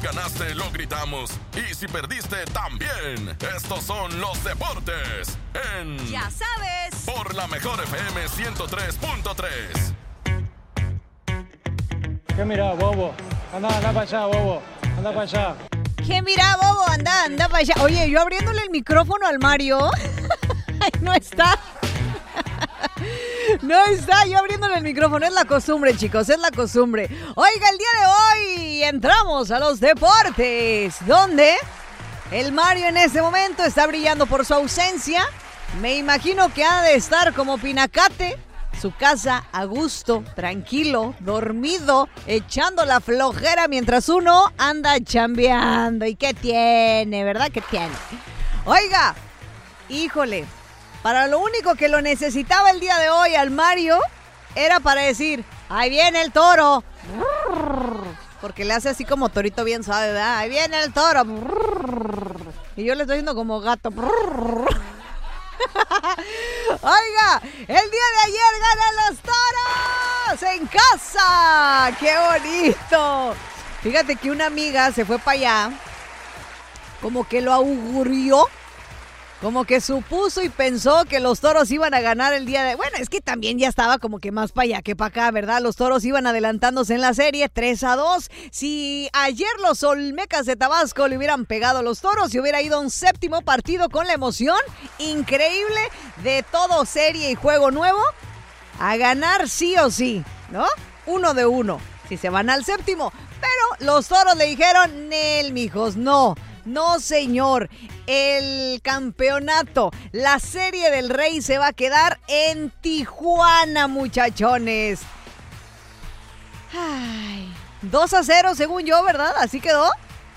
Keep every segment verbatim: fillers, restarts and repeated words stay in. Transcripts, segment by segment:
ganaste, lo gritamos. Y si perdiste, también. Estos son los deportes en... Ya sabes. Por la mejor F M ciento tres punto tres. ¿Qué mira, bobo? Anda, anda para allá, bobo. Anda para allá. ¿Qué mira, bobo? Anda, anda para allá. Oye, yo abriéndole el micrófono al Mario. Ay, no está. No está, yo abriéndole el micrófono. Es la costumbre, chicos, es la costumbre. Oiga, el día de hoy entramos a los deportes, donde el Mario en este momento está brillando por su ausencia. Me imagino que ha de estar como pinacate, su casa a gusto, tranquilo, dormido, echando la flojera mientras uno anda chambeando. ¿Y qué tiene, verdad? ¿Qué tiene? Oiga, híjole, para lo único que lo necesitaba el día de hoy al Mario era para decir, ahí viene el toro. Porque le hace así como torito bien suave, ¿verdad? Ahí viene el toro. Y yo le estoy haciendo como gato. Oiga, el día de ayer ganan los toros en casa. ¡Qué bonito! Fíjate que una amiga se fue para allá, como que lo augurió, como que supuso y pensó que los toros iban a ganar el día de... Bueno, es que también ya estaba como que más para allá que para acá, ¿verdad? Los toros iban adelantándose en la serie tres a dos. Si ayer los Olmecas de Tabasco le hubieran pegado a los toros y hubiera ido a un séptimo partido con la emoción increíble de todo serie y juego nuevo, a ganar sí o sí, ¿no? Uno de uno, si se van al séptimo. Pero los toros le dijeron, Nel, mijos, no. No, señor, el campeonato, la Serie del Rey se va a quedar en Tijuana, muchachones. Ay, dos a cero según yo, ¿verdad? Así quedó.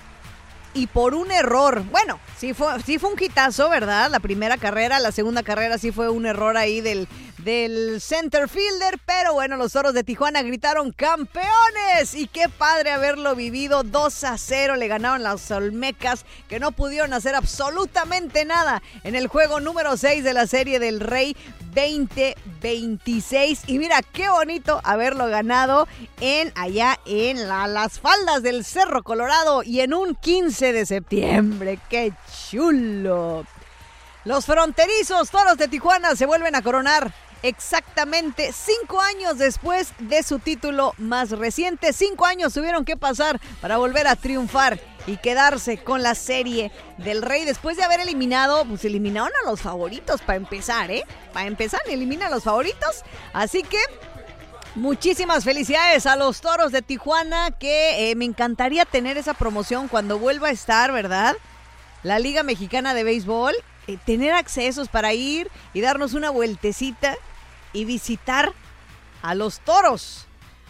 Y por un error, bueno, sí fue, sí fue un hitazo, ¿verdad? La primera carrera, la segunda carrera sí fue un error ahí del, del center fielder, pero bueno, los toros de Tijuana gritaron ¡campeones! Y qué padre haberlo vivido. Dos a cero le ganaron las Olmecas, que no pudieron hacer absolutamente nada en el juego número seis de la Serie del Rey veinte veintiséis. Y mira, qué bonito haberlo ganado en allá en la, las faldas del Cerro Colorado y en un quince de septiembre. ¡Qué chulo! Los fronterizos toros de Tijuana se vuelven a coronar exactamente cinco años después de su título más reciente. Cinco años tuvieron que pasar para volver a triunfar y quedarse con la Serie del Rey después de haber eliminado, pues eliminaron a los favoritos para empezar, ¿eh? Para empezar, eliminan a los favoritos. Así que muchísimas felicidades a los toros de Tijuana, que eh, me encantaría tener esa promoción cuando vuelva a estar, ¿verdad? La Liga Mexicana de Béisbol, eh, tener accesos para ir y darnos una vueltecita y visitar a los toros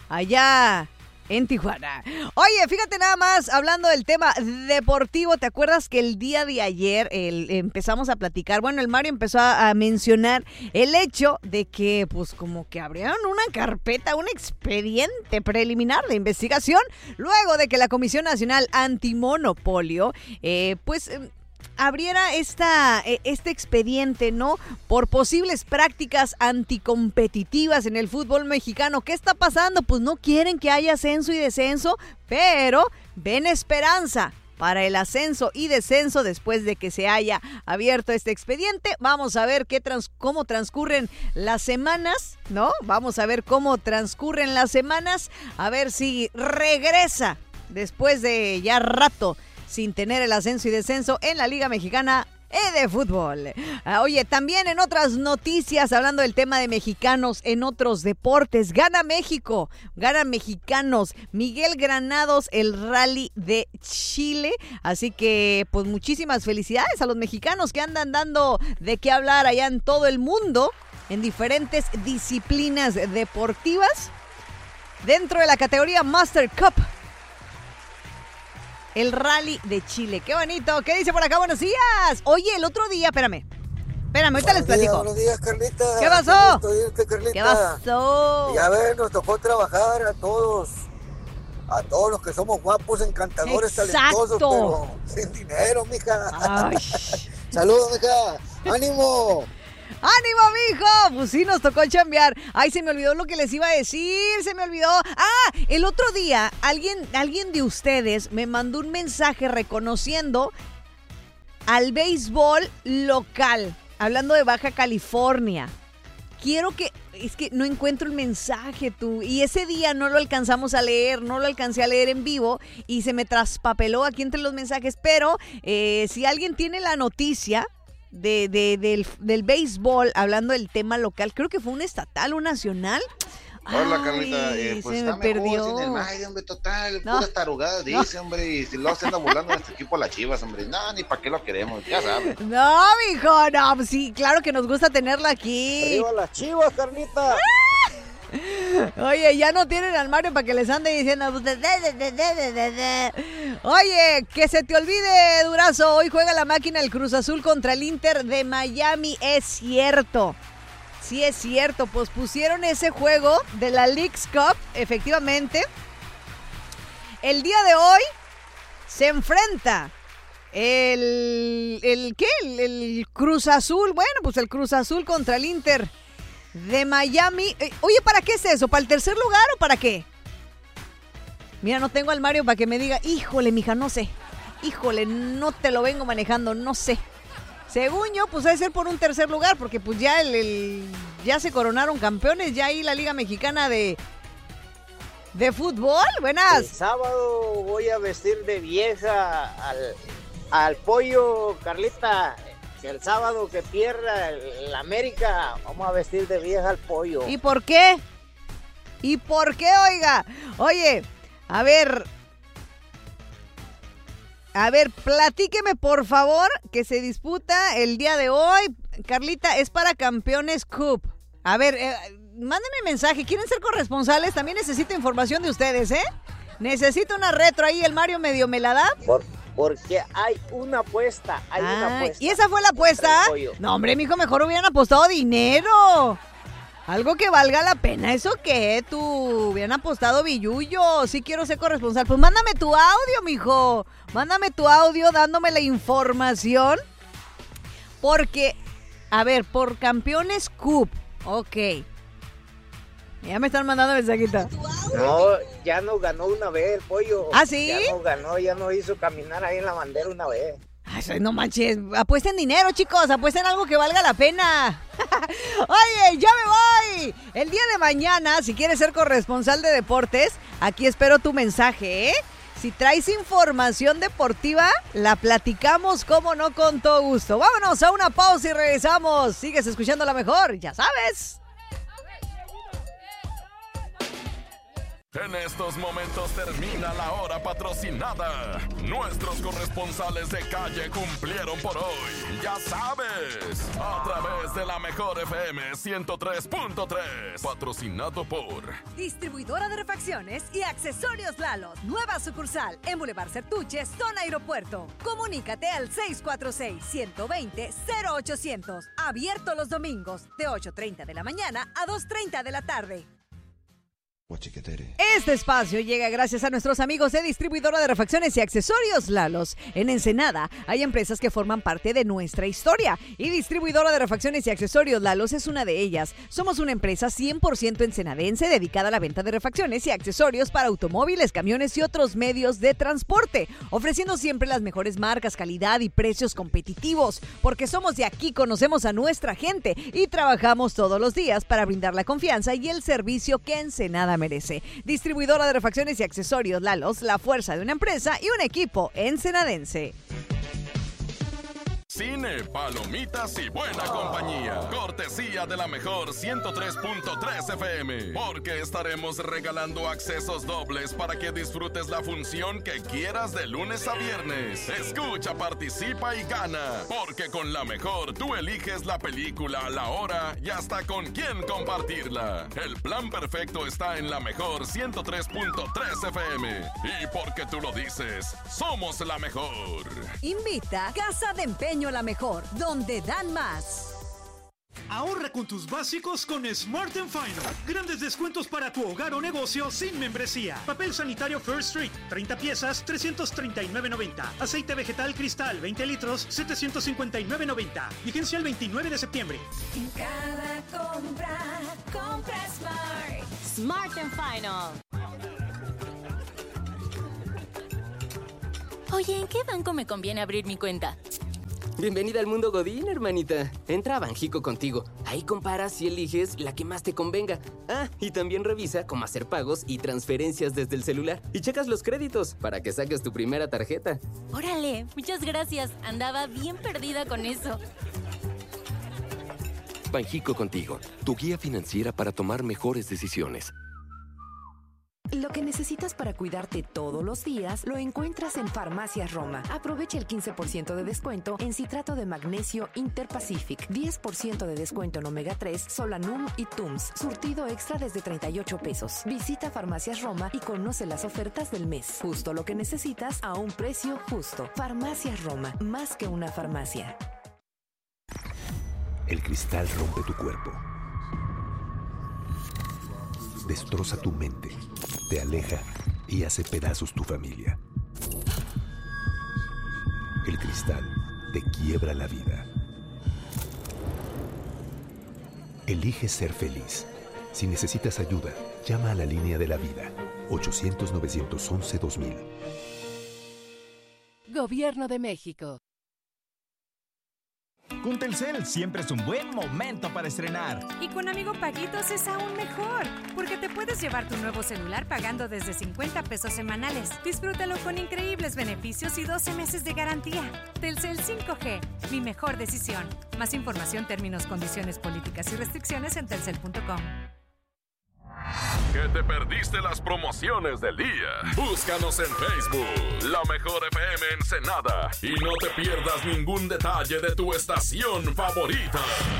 allá en Tijuana. Oye, fíjate nada más, hablando del tema deportivo, ¿te acuerdas que el día de ayer el, empezamos a platicar? Bueno, el Mario empezó a, a mencionar el hecho de que, pues, como que abrieron una carpeta, un expediente preliminar de investigación, luego de que la Comisión Nacional Antimonopolio, eh, pues... abriera esta, este expediente, ¿no? Por posibles prácticas anticompetitivas en el fútbol mexicano. ¿Qué está pasando? Pues no quieren que haya ascenso y descenso, pero ven esperanza para el ascenso y descenso después de que se haya abierto este expediente. Vamos a ver qué trans, cómo transcurren las semanas, ¿no? Vamos a ver cómo transcurren las semanas, a ver si regresa después de ya rato sin tener el ascenso y descenso en la Liga Mexicana de Fútbol. Ah, oye, también en otras noticias, hablando del tema de mexicanos en otros deportes, gana México, ganan mexicanos, Miguel Granados, el Rally de Chile, así que pues muchísimas felicidades a los mexicanos que andan dando de qué hablar allá en todo el mundo, en diferentes disciplinas deportivas, dentro de la categoría Master Cup. El Rally de Chile. ¡Qué bonito! ¿Qué dice por acá? ¡Buenos días! Oye, el otro día, espérame. Espérame, ahorita les platico. Buenos días, Carlita. ¿Qué pasó? Qué, irte, Carlita. ¿Qué pasó? Y a ver, nos tocó trabajar a todos. A todos los que somos guapos, encantadores, Exacto. talentosos, pero sin dinero, mija. Ay. Saludos, mija. ¡Ánimo! ¡Ánimo, mijo! Pues sí, nos tocó chambear. Ay, se me olvidó lo que les iba a decir, se me olvidó. Ah, el otro día, alguien, alguien de ustedes me mandó un mensaje reconociendo al béisbol local, hablando de Baja California. Quiero que, es que no encuentro el mensaje tú, y ese día no lo alcanzamos a leer, no lo alcancé a leer en vivo y se me traspapeló aquí entre los mensajes, pero eh, si alguien tiene la noticia de, de, del, del béisbol, hablando del tema local, creo que fue un estatal, un nacional. Hola, Ay, Carlita, eh, pues se está me perdió. mejor sin el Mike, hombre, total, No. puras tarugadas dice, hombre, y si lo hacen burlando a nuestro equipo a las Chivas, hombre, no, ni para qué lo queremos, ya sabes. No, mijo, no, pues sí, claro que nos gusta tenerla aquí. ¡Arriba las Chivas, Carlita! Oye, ya no tienen al Mario para que les ande diciendo. Oye, que se te olvide, Durazo. Hoy juega la máquina el Cruz Azul contra el Inter de Miami. Es cierto. Sí, es cierto. Pues pusieron ese juego de la Leagues Cup, efectivamente. El día de hoy se enfrenta el. ¿El qué? El, el Cruz Azul. Bueno, pues el Cruz Azul contra el Inter de Miami. Eh, oye, ¿para qué es eso? ¿Para el tercer lugar o para qué? Mira, no tengo al Mario para que me diga, híjole, mija, no sé. Híjole, no te lo vengo manejando, no sé. Según yo, pues debe ser por un tercer lugar, porque pues ya el, el ya se coronaron campeones, ya ahí la Liga Mexicana de de fútbol. Buenas. El sábado voy a vestir de vieja al, al pollo, Carlita. El sábado que pierda el, el América, vamos a vestir de vieja al pollo. ¿Y por qué? ¿Y por qué, oiga? Oye, a ver... A ver, platíqueme, por favor, que se disputa el día de hoy. Carlita, es para Campeones Cup. A ver, eh, mándenme mensaje. ¿Quieren ser corresponsales? También necesito información de ustedes, ¿eh? Necesito una retro ahí. El Mario medio me la da. Por, porque hay una apuesta, hay ah, una apuesta. ¿Y esa fue la apuesta? No, hombre, mijo, mejor hubieran apostado dinero. Algo que valga la pena. ¿Eso qué? Tú hubieran apostado billullo. Sí quiero ser corresponsal. Pues mándame tu audio, mijo. Mándame tu audio dándome la información. Porque, a ver, por Campeones Cup. Ok. Ya me están mandando mensajita. No, ya no ganó una vez el pollo. ¿Ah, sí? Ya no ganó, ya no hizo caminar ahí en la bandera una vez. Ay, no manches, apuesten dinero, chicos, apuesten algo que valga la pena. Oye, ya me voy. El día de mañana, si quieres ser corresponsal de deportes, aquí espero tu mensaje, ¿eh? Si traes información deportiva, la platicamos, como no, con todo gusto. Vámonos a una pausa y regresamos. Sigues escuchando la mejor, ya sabes. En estos momentos termina la hora patrocinada. Nuestros corresponsales de calle cumplieron por hoy. Ya sabes, a través de la mejor F M ciento tres punto tres. Patrocinado por Distribuidora de refacciones y accesorios Lalos. Nueva sucursal en Boulevard Certuche, zona aeropuerto. Comunícate al seis cuatro seis, uno dos cero, cero ochocientos. Abierto los domingos de ocho treinta de la mañana a dos treinta de la tarde. Este espacio llega gracias a nuestros amigos de Distribuidora de Refacciones y Accesorios Lalos. En Ensenada hay empresas que forman parte de nuestra historia y Distribuidora de Refacciones y Accesorios Lalos es una de ellas. Somos una empresa cien por ciento ensenadense dedicada a la venta de refacciones y accesorios para automóviles, camiones y otros medios de transporte, ofreciendo siempre las mejores marcas, calidad y precios competitivos. Porque somos de aquí, conocemos a nuestra gente y trabajamos todos los días para brindar la confianza y el servicio que Ensenada merece. Distribuidora de refacciones y accesorios Lalos, la fuerza de una empresa y un equipo ensenadense. Cine, palomitas y buena compañía. Cortesía de la mejor ciento tres punto tres F M. Porque estaremos regalando accesos dobles para que disfrutes la función que quieras de lunes a viernes. Escucha, participa y gana. Porque con la mejor tú eliges la película, la hora y hasta con quién compartirla. El plan perfecto está en la mejor ciento tres punto tres F M. Y porque tú lo dices, somos la mejor. Invita Casa de Empeño La Mejor, donde dan más. Ahorra con tus básicos con Smart and Final. Grandes descuentos para tu hogar o negocio sin membresía. Papel sanitario First Street, treinta piezas, trescientos treinta y nueve noventa. Aceite vegetal Cristal, veinte litros, setecientos cincuenta y nueve noventa. Vigencia el veintinueve de septiembre. En cada compra, compra Smart. Smart and Final. Oye, ¿en qué banco me conviene abrir mi cuenta? Bienvenida al mundo Godín, hermanita. Entra a Banjico contigo. Ahí comparas y eliges la que más te convenga. Ah, y también revisa cómo hacer pagos y transferencias desde el celular. Y checas los créditos para que saques tu primera tarjeta. Órale, muchas gracias. Andaba bien perdida con eso. Banjico contigo, tu guía financiera para tomar mejores decisiones. Lo que necesitas para cuidarte todos los días lo encuentras en Farmacias Roma. Aprovecha el quince por ciento de descuento en citrato de magnesio Interpacific, diez por ciento de descuento en omega tres, Solanum y Tums. Surtido extra desde treinta y ocho pesos. Visita Farmacias Roma y conoce las ofertas del mes. Justo lo que necesitas a un precio justo. Farmacias Roma, más que una farmacia. El cristal rompe tu cuerpo. Destroza tu mente, te aleja y hace pedazos tu familia. El cristal te quiebra la vida. Elige ser feliz. Si necesitas ayuda, llama a la línea de la vida. ochocientos, novecientos once, dos mil. Gobierno de México. Con Telcel siempre es un buen momento para estrenar. Y con Amigo Paguitos es aún mejor, porque te puedes llevar tu nuevo celular pagando desde cincuenta pesos semanales. Disfrútalo con increíbles beneficios y doce meses de garantía. Telcel cinco G, mi mejor decisión. Más información, términos, condiciones, políticas y restricciones en telcel punto com. ¿Que te perdiste las promociones del día? Búscanos en Facebook, La Mejor F M Ensenada, y no te pierdas ningún detalle de tu estación favorita.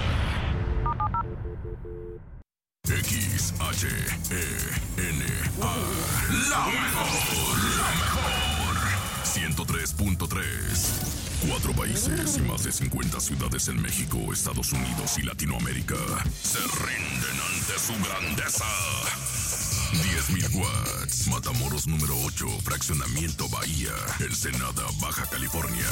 X H E N A, La Mejor, La Mejor, ciento tres punto tres. Cuatro países y más de cincuenta ciudades en México, Estados Unidos y Latinoamérica se rinden ante su grandeza. diez mil watts. Matamoros número ocho, Fraccionamiento Bahía, Ensenada, Baja California.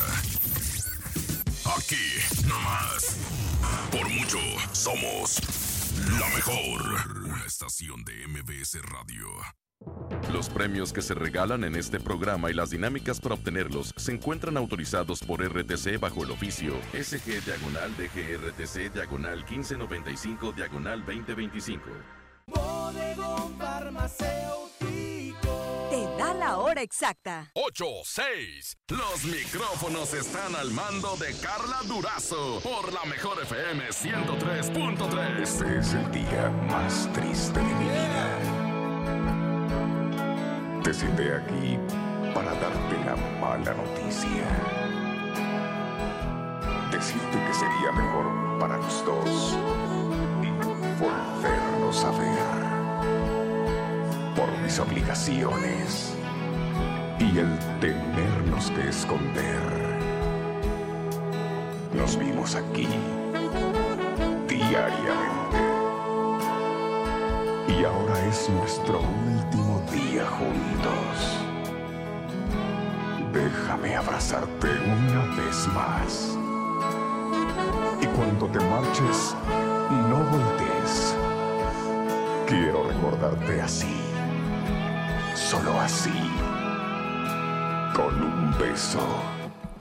Aquí, nomás. Por mucho, somos la mejor. Una estación de M B S Radio. Los premios que se regalan en este programa y las dinámicas para obtenerlos se encuentran autorizados por R T C bajo el oficio S G diagonal D G R T C diagonal quince noventa y cinco diagonal veinte veinticinco. Bodegón Farmacéutico te da la hora exacta. ocho seis. Los micrófonos están al mando de Carla Durazo por La Mejor F M ciento tres punto tres. Este es el día más triste de mi vida. Te cité aquí para darte la mala noticia. Decirte que sería mejor para los dos volvernos a ver. Por mis obligaciones y el tenernos que esconder. Nos vimos aquí diariamente. Y ahora es nuestro último día juntos. Déjame abrazarte una vez más. Y cuando te marches, no voltees. Quiero recordarte así. Solo así. Con un beso.